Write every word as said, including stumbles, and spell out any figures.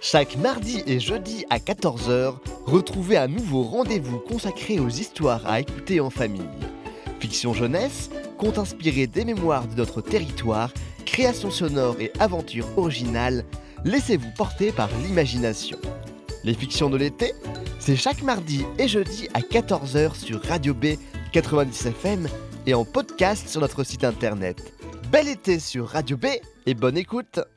Chaque mardi et jeudi à quatorze heures, retrouvez un nouveau rendez-vous consacré aux histoires à écouter en famille. Fiction jeunesse, contes inspirés des mémoires de notre territoire, créations sonores et aventures originales, laissez-vous porter par l'imagination. Les fictions de l'été, c'est chaque mardi et jeudi à quatorze heures sur Radio B quatre-vingt-dix F M et en podcast sur notre site internet. Bel été sur Radio B et bonne écoute!